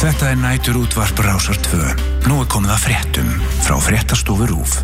Þetta nætur útvarp Rásar 2. Nú komið að fréttum frá fréttastofu RÚV.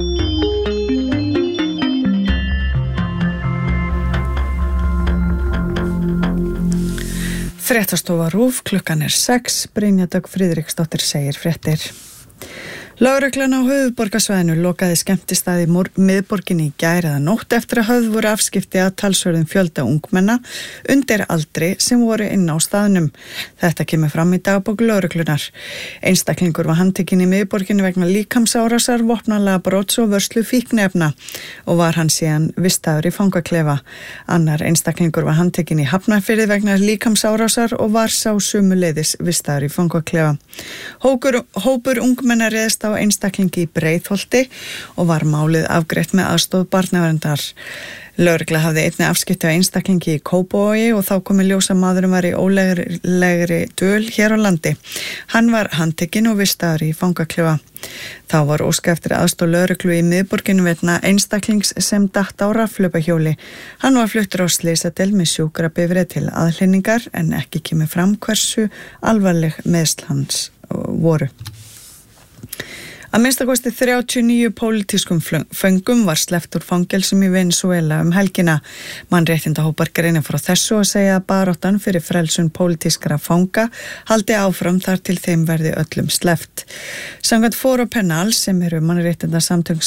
Fréttastofa RÚV, klukkan 6, Brynja Dögg Friðriksdóttir segir fréttir. Lögreglan á höfuðborgarsvæðinu lokaði skemmtistaði miðborginni í gær eða nótt eftir að höfð voru afskipti að talsverðum fjölda ungmenna undir aldri sem voru inn á staðnum. Þetta kemur fram í dagbók lögreglunar. Einstaklingur var handtekinn í miðborginni vegna líkamsárásar, vopnalega brots og vörslu fíkniefna og var hann síðan vistaður í fangaklefa. Annar einstaklingur var handtekinn í Hafnarfirði vegna líkamsárásar og var sá sömuleiðis vistaður í fangaklefa. Hópur ungmenna réðst á einstaklingi í Breiðholti og var málið afgreitt með aðstoð barnaverndar. Lögregla hafði einnig afskipti á einstaklingi í Kópavogi og þá kom í ljós að maðurinn var í ólegri dvöl hér á landi. Hann var handtekinn og vistaður í fangaklefa. Þá var óskað eftir aðstoð lögreglu í miðborginni vegna einstaklings sem datt á rafhlaupahjóli. Hann var fluttur á slysadeild með sjúkrabifreið til aðhlynningar en ekki kemur fram hversu alvarleg meiðsl hans voru. Að minnstakosti 39 pólitískum föngum var sleppt úr fangelsum í Venezuela helgina. Mannréttindahópar greina frá þessu og segja að baráttan fyrir frelsun pólitískra fanga haldi áfram þar til þeim verði öllum sleppt. Samkvæmt Foro Penal sem eru mannréttindasamtök